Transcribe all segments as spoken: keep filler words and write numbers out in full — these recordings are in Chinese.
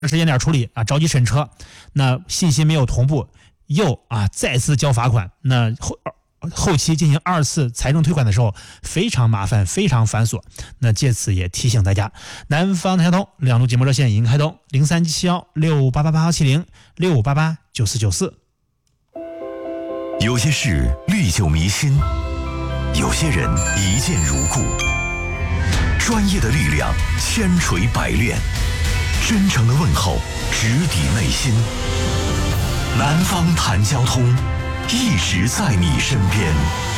时间点处理啊，着急审车，那信息没有同步，又啊再次交罚款，那后后期进行二次财政退款的时候非常麻烦，非常繁琐。那借此也提醒大家，南方台通两路节目热线已经开通，零三七幺六八八八七零六五八八九四九四。 有些事历久弥新，有些人一见如故。专业的力量千锤百炼，真诚的问候直抵内心。南方谈交通，一直在你身边。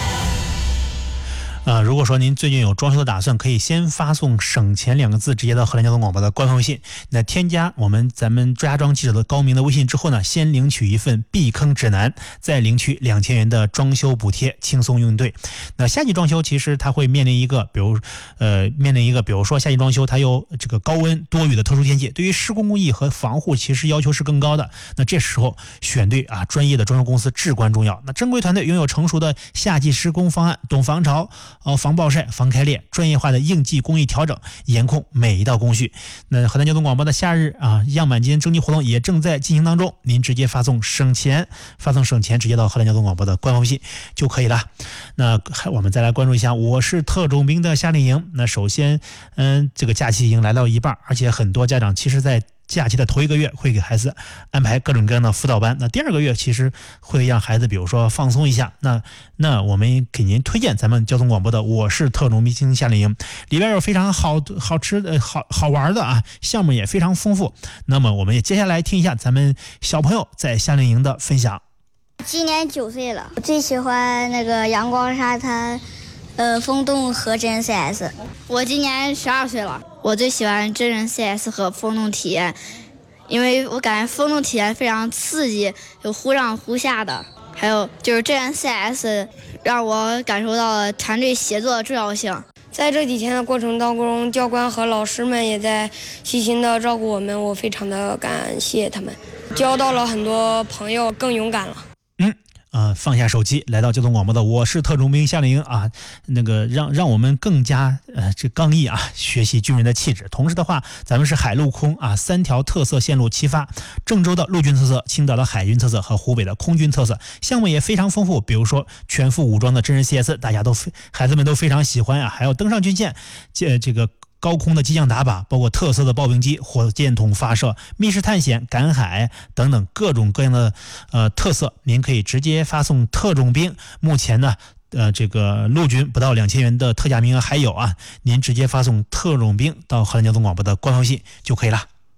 呃，如果说您最近有装修的打算，可以先发送省钱两个字直接到河南交通广播的官方微信，那添加我们咱们朱家庄记者的高明的微信之后呢，先领取一份避坑指南，再领取两千元的装修补贴，轻松应对。那夏季装修其实它会面临一个比如呃面临一个比如说夏季装修它有这个高温多雨的特殊天气，对于施工工艺和防护其实要求是更高的，那这时候选对啊专业的装修公司至关重要。那正规团队拥有成熟的夏季施工方案，懂防潮呃，防暴晒、防开裂，专业化的应季工艺调整，严控每一道工序。那河南交通广播的夏日啊样板间征集活动也正在进行当中，您直接发送省钱，发送省钱直接到河南交通广播的官方微信就可以了。那我们再来关注一下我是特种兵的夏令营。那首先，嗯，这个假期已经来到一半，而且很多家长其实在假期的头一个月会给孩子安排各种各样的辅导班，那第二个月其实会让孩子比如说放松一下，那那我们给您推荐咱们交通广播的我是特种兵夏令营，里边有非常好好吃的好好玩的啊，项目也非常丰富。那么我们也接下来听一下咱们小朋友在夏令营的分享。 今年九岁了，我最喜欢那个阳光沙滩呃，风洞和真人 C S。 我今年十二岁了，我最喜欢真人 C S 和风洞体验，因为我感觉风洞体验非常刺激，有忽上忽下的，还有就是真人 C S 让我感受到了团队协作的重要性。 在这几天的过程当中，教官和老师们也在细心的照顾我们，我非常的感谢他们，交到了很多朋友，更勇敢了。 嗯呃，放下手机，来到交通广播的我是特种兵夏令营啊，那个让让我们更加呃这刚毅啊，学习军人的气质。同时的话，咱们是海陆空啊三条特色线路齐发，郑州的陆军特色、青岛的海军特色和湖北的空军特色，项目也非常丰富。比如说全副武装的真人 C S， 大家都孩子们都非常喜欢啊，还有登上军舰，这这个。高空的机降打靶，包括特色的刨冰机、火箭筒发射、密室探险、赶海等等各种各样的呃特色，您可以直接发送特种兵。目前呢，呃，这个陆军不到两千元的特价名额还有啊，您直接发送特种兵到河南交通广播的官方微信就可以了。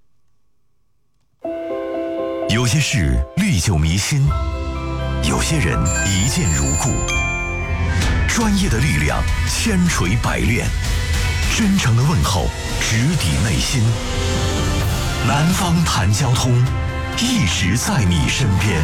有些事历久弥新，有些人一见如故。专业的力量千锤百炼。真诚的问候直抵内心。南方谈交通，一直在你身边。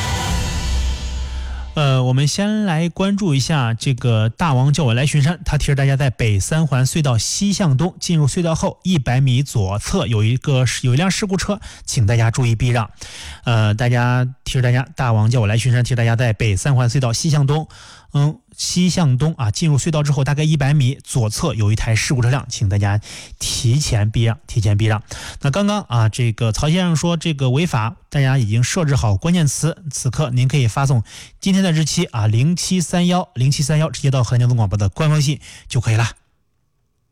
呃，我们先来关注一下这个大王叫我来巡山，他提示大家在北三环隧道西向东进入隧道后一百米左侧有一个有一辆事故车，请大家注意避让。呃，大家提示大家，大王叫我来巡山提示大家在北三环隧道西向东，嗯，西向东啊，进入隧道之后大概一百米左侧有一台事故车辆，请大家提前避让，提前避让。那刚刚啊，这个曹先生说这个违法，大家已经设置好关键词，此刻您可以发送今天的日期啊零七三幺零七三幺直接到河南交通广播的官方信就可以了。